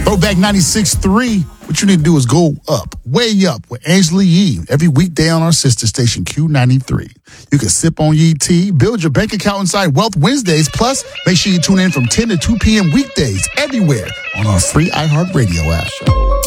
Throwback 96.3. What you need to do is go up, way up with Angela Yee every weekday on our sister station, Q93. You can sip on Yee tea, build your bank account inside Wealth Wednesdays. Plus, make sure you tune in from 10 to 2 p.m. weekdays everywhere on our free iHeartRadio app.